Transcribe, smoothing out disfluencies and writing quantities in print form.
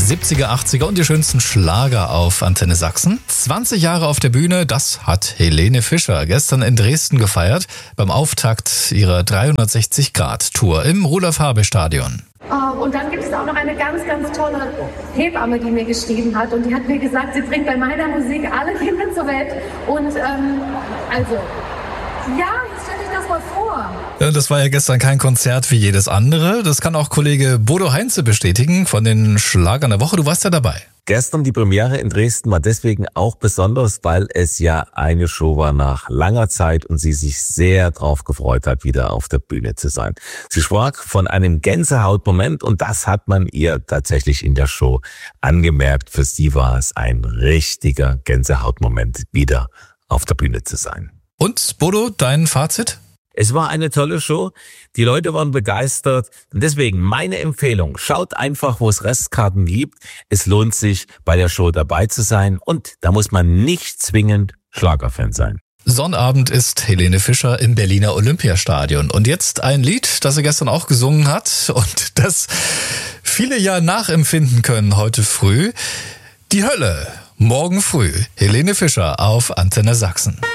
70er, 80er und die schönsten Schlager auf Antenne Sachsen. 20 Jahre auf der Bühne, das hat Helene Fischer gestern in Dresden gefeiert, beim Auftakt ihrer 360-Grad-Tour im Rudolf-Habe-Stadion. Und dann gibt es auch noch eine ganz, ganz tolle Hebamme, die mir geschrieben hat. Und die hat mir gesagt, sie bringt bei meiner Musik alle Kinder zur Welt. Und jetzt stell dich das mal vor. Ja, das war ja gestern kein Konzert wie jedes andere. Das kann auch Kollege Bodo Heinze bestätigen von den Schlagern der Woche. Du warst ja dabei. Gestern die Premiere in Dresden war deswegen auch besonders, weil es ja eine Show war nach langer Zeit und sie sich sehr drauf gefreut hat, wieder auf der Bühne zu sein. Sie sprach von einem Gänsehautmoment und das hat man ihr tatsächlich in der Show angemerkt. Für sie war es ein richtiger Gänsehautmoment, wieder auf der Bühne zu sein. Und Bodo, dein Fazit? Es war eine tolle Show, die Leute waren begeistert und deswegen meine Empfehlung, schaut einfach, wo es Restkarten gibt. Es lohnt sich, bei der Show dabei zu sein und da muss man nicht zwingend Schlagerfan sein. Sonnabend ist Helene Fischer im Berliner Olympiastadion. Und jetzt ein Lied, das sie gestern auch gesungen hat und das viele ja nachempfinden können heute früh. Die Hölle, morgen früh. Helene Fischer auf Antenne Sachsen.